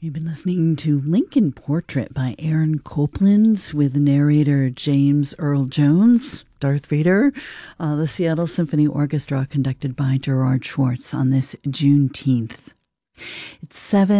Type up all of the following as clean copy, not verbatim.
We've been listening to Lincoln Portrait by Aaron Copland with narrator James Earl Jones, Darth Vader, the Seattle Symphony Orchestra conducted by Gerard Schwartz on this Juneteenth. It's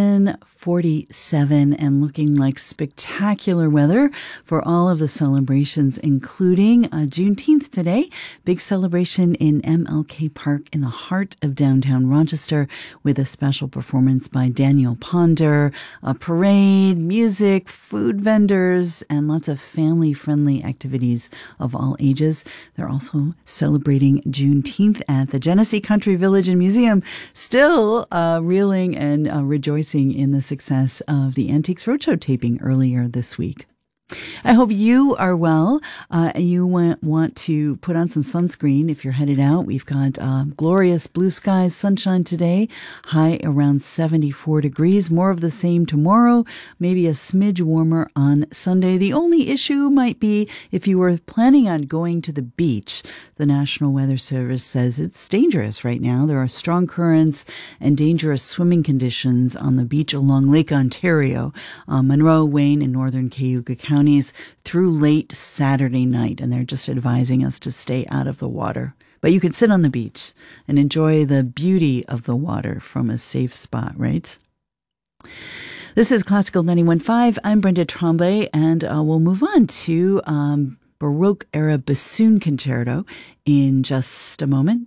7:47 and looking like spectacular weather for all of the celebrations, including Juneteenth today. Big celebration in MLK Park in the heart of downtown Rochester with a special performance by Daniel Ponder, a parade, music, food vendors, and lots of family-friendly activities of all ages. They're also celebrating Juneteenth at the Genesee Country Village and Museum, still reeling and rejoicing in the success of the Antiques Roadshow taping earlier this week. I hope you are well. You want to put on some sunscreen if you're headed out. We've got glorious blue skies, sunshine today, high around 74 degrees. More of the same tomorrow, maybe a smidge warmer on Sunday. The only issue might be if you were planning on going to the beach. The National Weather Service says it's dangerous right now. There are strong currents and dangerous swimming conditions on the beach along Lake Ontario, Monroe, Wayne, and northern Cayuga counties through late Saturday night, and they're just advising us to stay out of the water. But you can sit on the beach and enjoy the beauty of the water from a safe spot, right? This is Classical 91.5. I'm Brenda Tremblay, and we'll move on to Baroque-era bassoon concerto in just a moment.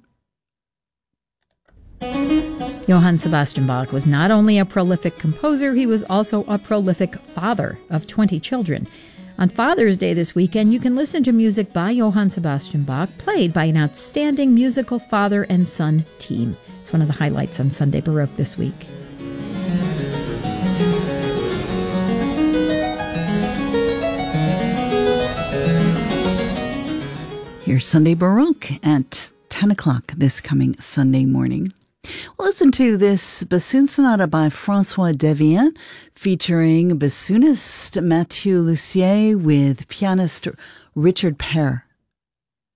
Johann Sebastian Bach was not only a prolific composer, he was also a prolific father of 20 children. On Father's Day this weekend, you can listen to music by Johann Sebastian Bach, played by an outstanding musical father and son team. It's one of the highlights on Sunday Baroque this week. Here's Sunday Baroque at 10 o'clock this coming Sunday morning. We'll listen to this bassoon sonata by François Devienne, featuring bassoonist Mathieu Lussier with pianist Richard Pere.